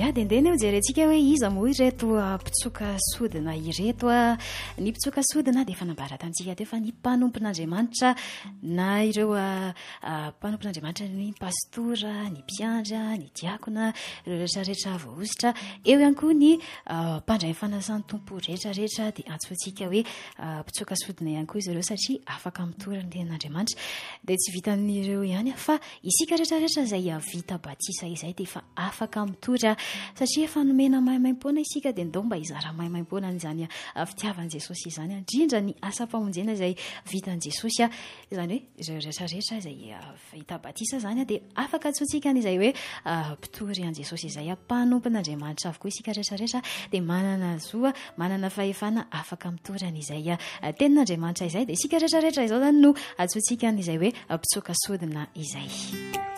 ia dia ndeha eo jerentsika hoe iza moa ireto mpitsoka sodina ireto a ny mpitsoka sodina dia efa nambarantsika teo fa ny mpanompon'Andriamanitra na ireo mpanompon'Andriamanitra ny pastora, ny mpiandra, ny diakona, ireo rehetrarehetra voaositra, eo ihany koa ny mpandray fanasan'ny tompo rehetrarehetra dia antsointsika hoe mpitsoka sodina ihany koa izy ireo satria afaka mitora ny tenan'Andriamanitra dia tsy vitan'ireo ihany fa isika rehetrarehetra izay vita batisa izay dia efa afaka mitora satria efa nomena mahaimaim-poana isika dia ndao mba hizara mahaimaim-poana izany fitiavan'i Jesosy izany indrindra ny asa-pamonjena izay vitan'i Jesosy izany hoe ireo rehetrarehetra izay vita batisa izany dia afaka antsointsika n'izay hoe mpitory an' Jesosy izay mpanompon'Andriamanitra avokoa isika rehetrarehetra dia manana zoa manana fahefana afaka mitora n'izay tenin'Andriamanitra izay dia isika rehetrarehetra izao zany no antsointsika n'izay hoe mpitsoka sodina izay.